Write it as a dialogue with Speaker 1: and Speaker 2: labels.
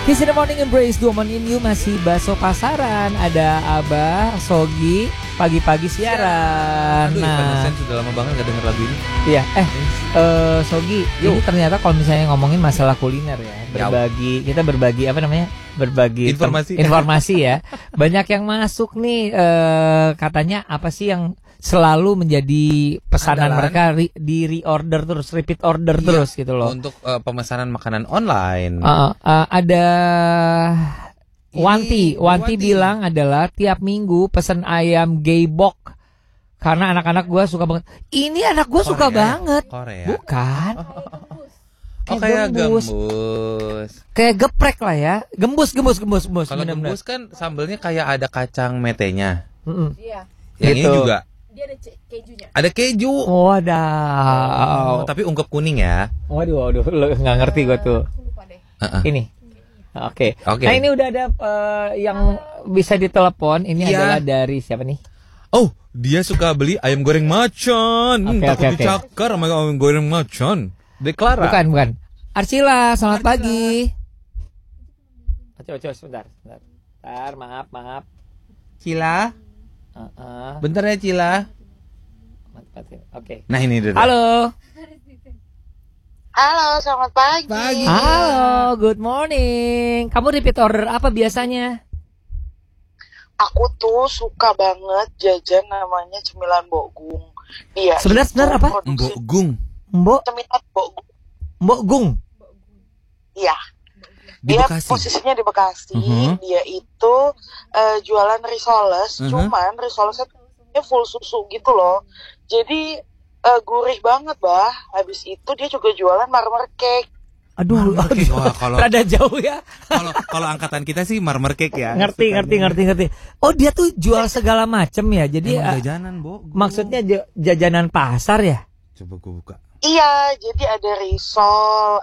Speaker 1: Kiss in the Morning Embrace, 2 Morning You masih Baso Pasaran. Ada Abah, Sogi, pagi-pagi siaran.
Speaker 2: Aduh, Evanescence sudah lama banget gak denger lagu ini.
Speaker 1: Iya, Sogi, ini ternyata kalau misalnya ngomongin masalah kuliner ya, kita berbagi apa namanya? Berbagi informasi ya. Banyak yang masuk nih, katanya apa sih yang selalu menjadi pesanan mereka di reorder terus, repeat order terus gitu loh.
Speaker 2: Untuk pemesanan makanan online.
Speaker 1: Ada Wanti bilang adalah tiap minggu pesan ayam geibok karena anak-anak gue suka banget. Ini anak gue suka banget.
Speaker 2: Korea.
Speaker 1: Bukan.
Speaker 2: Kayak gembus.
Speaker 1: Kayak geprek lah ya. Gembus.
Speaker 2: Kalau gembus kan sambelnya kayak ada kacang metenya.
Speaker 3: Iya.
Speaker 2: Yang ini juga.
Speaker 3: Dia ada kejunya.
Speaker 2: Ada keju.
Speaker 1: Waduh.
Speaker 2: Tapi ungkep kuning ya.
Speaker 1: Waduh, nggak ngerti gue tuh.
Speaker 3: Aku lupa deh.
Speaker 1: Ini. Oke. Nah ini udah ada yang bisa ditelepon. Ini adalah dari siapa nih?
Speaker 2: Oh, dia suka beli ayam goreng macan. Takut dicakar sama ayam goreng macan. Deklara.
Speaker 1: Bukan. Arcila, selamat pagi. Coba sebentar. Maaf.
Speaker 2: Cila. Bentar ya Cila.
Speaker 1: Oke.
Speaker 2: Nah ini dulu.
Speaker 1: Halo,
Speaker 3: Selamat pagi.
Speaker 1: Halo, good morning. Kamu repeat order apa biasanya?
Speaker 3: Aku tuh suka banget jajan namanya cemilan Bogung. Dia
Speaker 1: Sebenarnya apa?
Speaker 2: Bogung.
Speaker 3: Cemilan Bogung.
Speaker 1: Mbok
Speaker 3: Iya.
Speaker 2: Di
Speaker 3: Dia
Speaker 2: Bekasi.
Speaker 3: posisinya di Bekasi. Dia itu jualan risoles, cuman risolesnya full susu gitu loh. Jadi gurih banget, Bah. Habis itu dia juga jualan marmer cake.
Speaker 1: Aduh,
Speaker 2: Wah, kalau
Speaker 1: rada jauh ya.
Speaker 2: kalau angkatan kita sih marmer cake ya.
Speaker 1: Ngerti. Oh, dia tuh jual segala macem ya. Jadi
Speaker 2: jajanan, Bo.
Speaker 1: maksudnya jajanan pasar ya?
Speaker 2: Coba gue buka.
Speaker 3: Iya, jadi ada risol,